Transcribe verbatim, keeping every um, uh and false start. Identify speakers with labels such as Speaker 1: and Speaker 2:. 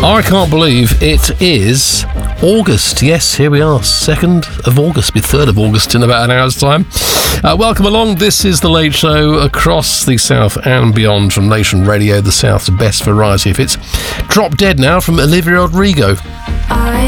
Speaker 1: I can't believe it is August. Yes, here we are, second of August, be third of August in about an hour's time. Uh, welcome along. This is The Late Show across the South and beyond from Nation Radio, the South's best variety of hits. Drop Dead now from Olivia Rodrigo.
Speaker 2: I